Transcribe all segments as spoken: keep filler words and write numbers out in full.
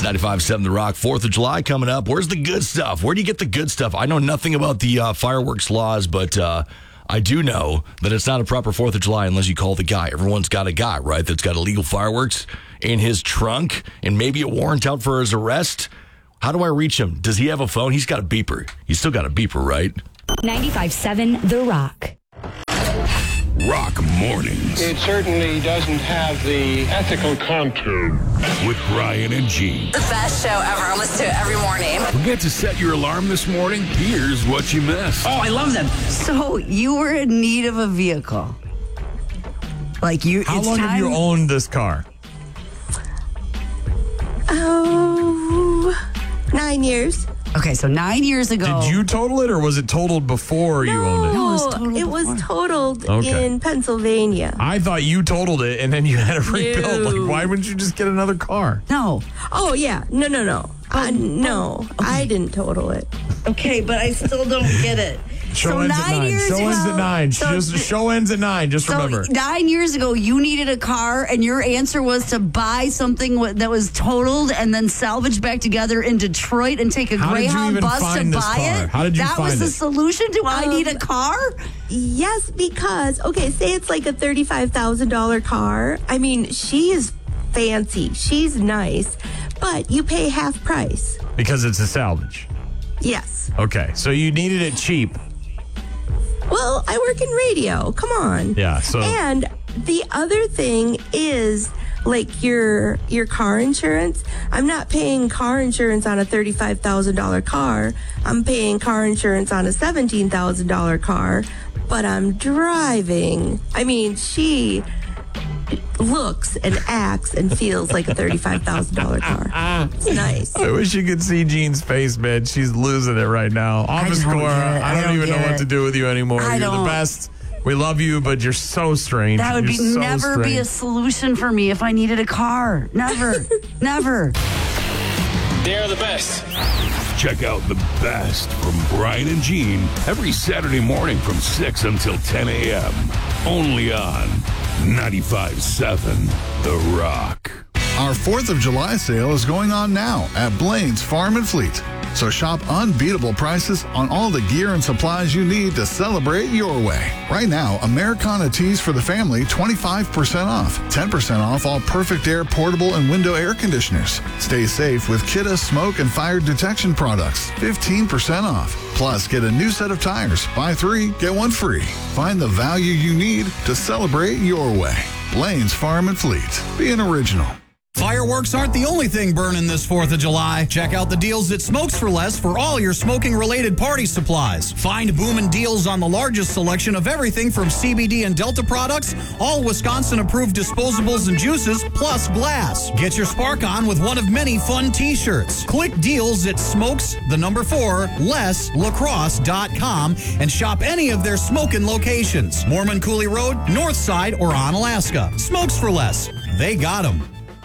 ninety-five point seven The Rock. fourth of July coming up. Where's the good stuff? Where do you get the good stuff? I know nothing about the uh, fireworks laws, but uh, I do know that it's not a proper fourth of July unless you call the guy. Everyone's got a guy, right, that's got illegal fireworks in his trunk and maybe a warrant out for his arrest. How do I reach him? Does he have a phone? He's got a beeper. He's still got a beeper, right? ninety-five point seven The Rock. Rock Mornings. It certainly doesn't have the ethical contour. With Brian and Gene. The best show ever. I listen to it every morning. Forget to set your alarm this morning? Here's what you missed. Oh, I love them. So you were in need of a vehicle. Like you. How it's long time... have you owned this car? Oh, nine years. Okay, so nine years ago. Did you total it, or was it totaled before no, you owned it? No, it was totaled. It was totaled Okay. in Pennsylvania. I thought you totaled it, and then you had to rebuild. No. Like, why wouldn't you just get another car? No. Oh, yeah. No, no, no. Uh, no, I didn't total it. Okay, but I still don't get it. Show so ends nine at nine. years Show ago, ends at nine. so just th- show ends at nine. Just So remember. nine years ago, you needed a car, and your answer was to buy something w- that was totaled and then salvage back together in Detroit and take a How did you Greyhound even bus to find this buy car? it. How did you that find was the it? solution to I need a Um, car. Yes, because, okay, say it's like a thirty-five thousand dollars car. I mean, she is fancy. She's nice, but you pay half price. Because it's a salvage. Yes. Okay, so you needed it cheap. Well, I work in radio. Come on. Yeah, so- And the other thing is like your your car insurance. I'm not paying car insurance on a thirty-five thousand dollars car. I'm paying car insurance on a seventeen thousand dollars car, but I'm driving. I mean, she looks and acts and feels like a thirty-five thousand dollars car. It's nice. I wish you could see Jean's face, man. She's losing it right now. Office don't Cora, get it. I I don't, don't even know get what it. to do with you anymore. I You're don't. the best. We love you, but you're so strange. That would You're be so never be a strange. solution for me if I needed a car. Never, never. They're the best. Check out the best from Brian and Gene every Saturday morning from six until ten a.m. Only on ninety-five point seven The Rock. Our fourth of July sale is going on now at Blaine's Farm and Fleet. So shop unbeatable prices on all the gear and supplies you need to celebrate your way. Right now, Americana tees for the family, twenty-five percent off. ten percent off all Perfect Air portable and window air conditioners. Stay safe with Kidda smoke and fire detection products, fifteen percent off. Plus, get a new set of tires. Buy three, get one free. Find the value you need to celebrate your way. Blaine's Farm and Fleet. Be an original. Fireworks aren't the only thing burning this fourth of July. Check out the deals at Smokes for Less for all your smoking-related party supplies. Find booming deals on the largest selection of everything from C B D and Delta products, all Wisconsin-approved disposables and juices, plus glass. Get your spark on with one of many fun T-shirts. Click deals at Smokes, the number four, less lacrosse dot com and shop any of their smoking locations. Mormon Coulee Road, North Side, or on Alaska. Smokes for Less. They got them.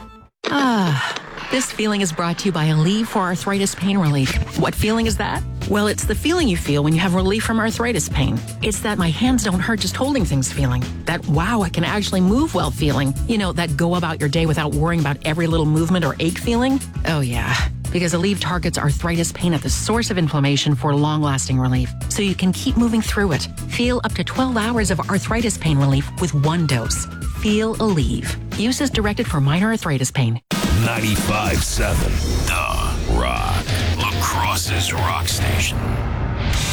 Ah, this feeling is brought to you by Aleve for Arthritis Pain Relief. What feeling is that? Well, it's the feeling you feel when you have relief from arthritis pain. It's that my hands don't hurt just holding things feeling. That wow, I can actually move well feeling. You know, that go about your day without worrying about every little movement or ache feeling. Oh yeah, because Aleve targets arthritis pain at the source of inflammation for long-lasting relief, so you can keep moving through it. Feel up to twelve hours of arthritis pain relief with one dose. Feel Aleve. Use is directed for minor arthritis pain. ninety-five point seven The Rock. La Crosse's Rock Station.